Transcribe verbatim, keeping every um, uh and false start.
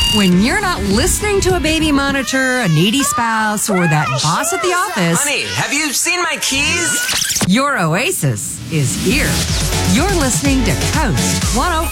When you're not listening to a baby monitor, a needy spouse, or that boss at the office, Honey, have you seen my keys? your oasis is here. You're listening to Coast one oh